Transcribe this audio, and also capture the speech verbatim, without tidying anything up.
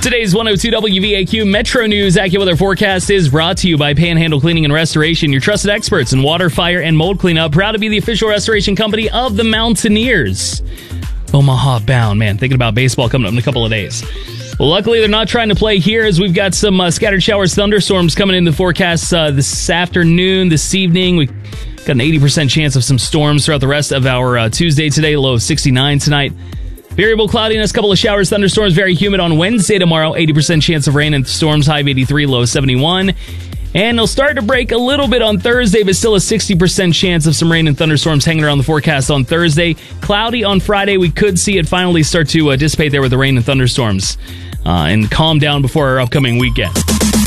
Today's one oh two W V A Q Metro News AccuWeather forecast is brought to you by Panhandle Cleaning and Restoration, your trusted experts in water, fire, and mold cleanup. Proud to be the official restoration company of the Mountaineers. Omaha bound, man. Thinking about baseball coming up in a couple of days. Well, luckily, they're not trying to play here as we've got some uh, scattered showers, thunderstorms coming in the forecast uh, this afternoon, this evening. We got an eighty percent chance of some storms throughout the rest of our uh, Tuesday today, low of sixty-nine tonight. Variable cloudiness, couple of showers, thunderstorms, very humid on Wednesday tomorrow. eighty percent chance of rain and storms, high of eighty-three, low of seventy-one. And it'll start to break a little bit on Thursday, but still a sixty percent chance of some rain and thunderstorms hanging around the forecast on Thursday. Cloudy on Friday. We could see it finally start to uh, dissipate there with the rain and thunderstorms uh, and calm down before our upcoming weekend.